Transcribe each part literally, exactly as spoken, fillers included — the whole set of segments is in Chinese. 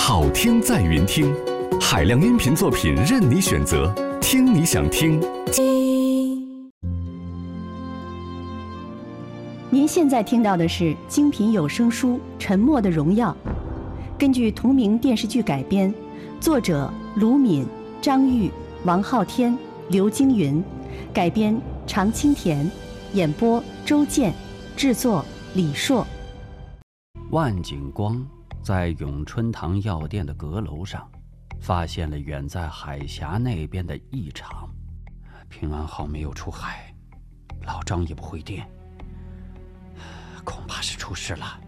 好听在云听，海量音频作品任你选择，听你想听。 您现在听到的是精品有声书《沉默的荣耀》，根据同名电视剧改编，作者卢敏、张玉、王昊天、刘京云，改编常青田，演播周健，制作李硕。 万景光在永春堂药店的阁楼上发现了远在海峡那边的异常，平安号没有出海，老张也不回电，恐怕是出事了。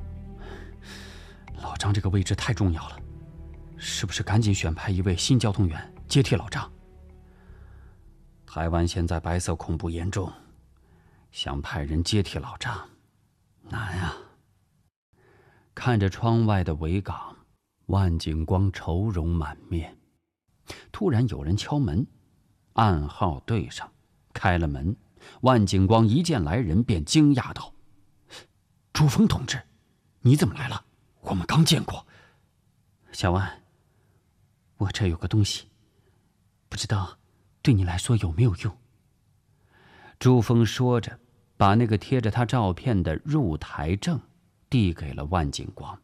老张这个位置太重要了，是不是赶紧选派一位新交通员接替老张？台湾现在白色恐怖严重，想派人接替老张难啊。看着窗外的维港，万景光愁容满面。突然有人敲门，暗号对上，开了门。万景光一见来人便惊讶道：“朱峰同志，你怎么来了？我们刚见过。”小万，我这有个东西，不知道对你来说有没有用。朱峰说着，把那个贴着他照片的入台证递给了万景光。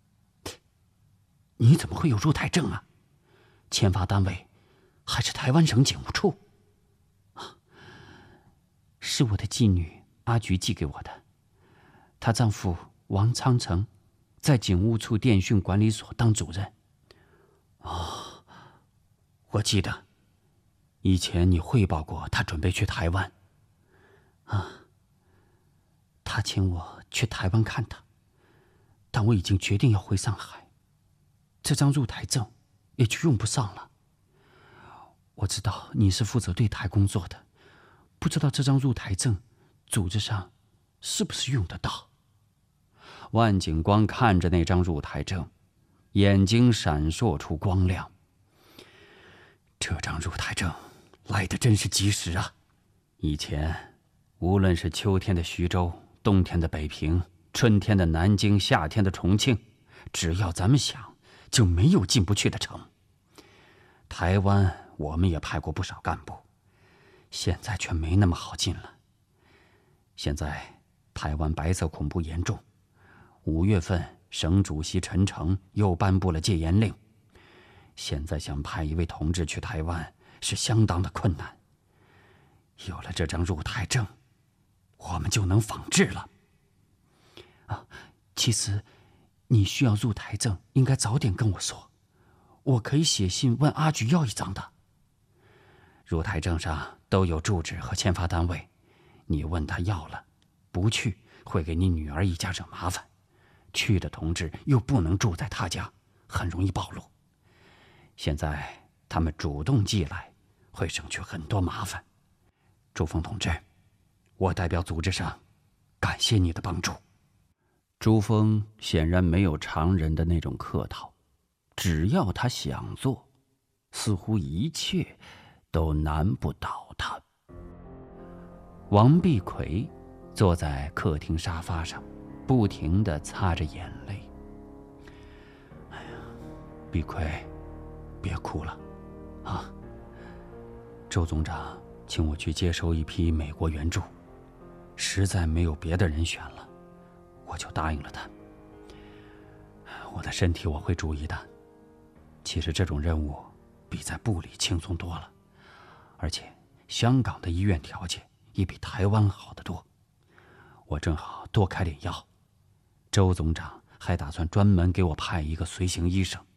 你怎么会有入台证啊？签发单位还是台湾省警务处？啊，是我的继女阿菊寄给我的。她丈夫王昌成在警务处电讯管理所当主任。哦，我记得以前你汇报过他准备去台湾。啊，他请我去台湾看他，但我已经决定要回上海，这张入台证也就用不上了。我知道你是负责对台工作的，不知道这张入台证组织上是不是用得到？万景光看着那张入台证，眼睛闪烁出光亮。这张入台证来得真是及时啊！以前无论是秋天的徐州，冬天的北平，春天的南京，夏天的重庆，只要咱们想，就没有进不去的城。台湾我们也派过不少干部，现在却没那么好进了。现在台湾白色恐怖严重，五月份省主席陈诚又颁布了戒严令，现在想派一位同志去台湾是相当的困难。有了这张入台证，我们就能仿制了。啊，其实你需要入台证，应该早点跟我说，我可以写信问阿菊要一张的。入台证上都有住址和签发单位，你问他要了，不去会给你女儿一家惹麻烦，去的同志又不能住在他家，很容易暴露。现在他们主动寄来，会省去很多麻烦。朱峰同志，我代表组织上感谢你的帮助。朱峰显然没有常人的那种客套，只要他想做，似乎一切都难不倒他。王碧奎坐在客厅沙发上，不停地擦着眼泪。哎呀，碧奎，别哭了，啊！周总长请我去接收一批美国援助，实在没有别的人选了，我就答应了他。我的身体我会注意的。其实这种任务比在部里轻松多了，而且香港的医院条件也比台湾好得多。我正好多开点药，周总长还打算专门给我派一个随行医生。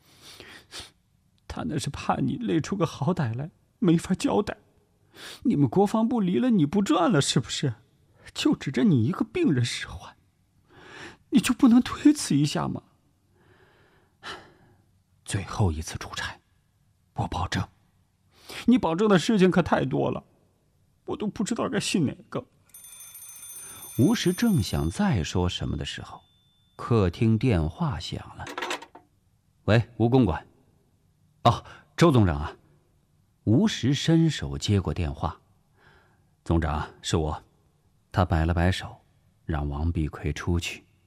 他那是怕你累出个好歹来，没法交代。你们国防部离了你不转了是不是？就指着你一个病人使唤，你就不能推辞一下吗？ 最后一次出差，我保证。 你保证的事情可太多了，我都不知道该信哪个。 吴石正想再说什么的时候，客厅电话响了。喂，吴公馆。哦，周总长啊。吴石伸手接过电话。总长，是我。他摆了摆手，让王碧奎出去。